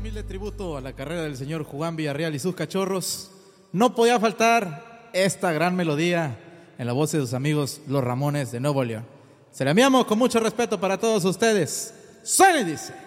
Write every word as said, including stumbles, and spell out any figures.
humilde tributo a la carrera del señor Juan Villarreal y sus cachorros, no podía faltar esta gran melodía en la voz de sus amigos los Ramones de Nuevo León. Se la enviamos con mucho respeto para todos ustedes. Suena y dice.